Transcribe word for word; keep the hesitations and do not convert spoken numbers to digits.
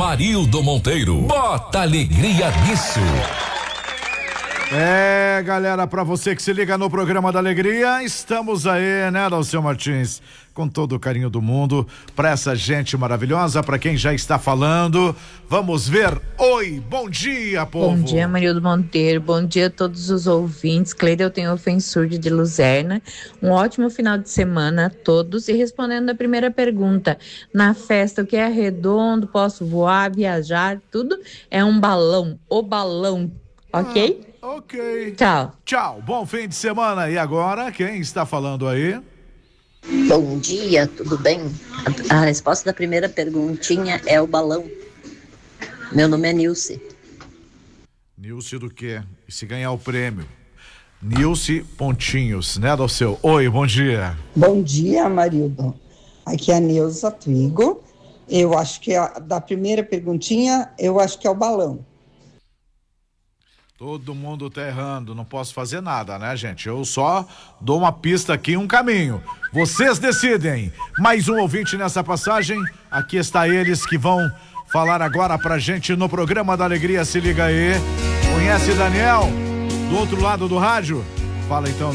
Amarildo Monteiro. Bota alegria nisso. É, galera, pra você que se liga no programa da Alegria, estamos aí, né, Dalceu Martins? Com todo o carinho do mundo, pra essa gente maravilhosa, pra quem já está falando, vamos ver. Oi, bom dia, povo. Bom dia, Amarildo Monteiro, bom dia a todos os ouvintes. Cleide, eu tenho ofensurde de Luzerna. Um ótimo final de semana a todos. E respondendo a primeira pergunta, na festa, o que é redondo, posso voar, viajar, tudo é um balão, o balão, ok? Ah. Ok. Tchau. Tchau. Bom fim de semana. E agora, quem está falando aí? Bom dia, tudo bem? A, a resposta da primeira perguntinha é o balão. Meu nome é Nilce. Nilce do quê? E se ganhar o prêmio? Nilce Pontinhos, né, Dalceu? Oi, bom dia. Bom dia, Amarildo. Aqui é a Neuza Twigo. Eu acho que a, da primeira perguntinha, eu acho que é o balão. Todo mundo tá errando, não posso fazer nada, né, gente? Eu só dou uma pista aqui, um caminho. Vocês decidem. Mais um ouvinte nessa passagem. Aqui está eles que vão falar agora pra gente no programa da Alegria. Se liga aí. Conhece Daniel? Do outro lado do rádio? Fala então.